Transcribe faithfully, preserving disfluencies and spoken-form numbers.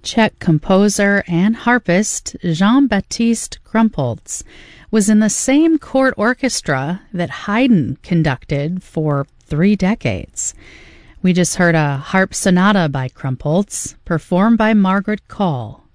Czech composer and harpist Jean-Baptiste Krumpholz was in the same court orchestra that Haydn conducted for three decades. We just heard a harp sonata by Krumpholz, performed by Margaret Call.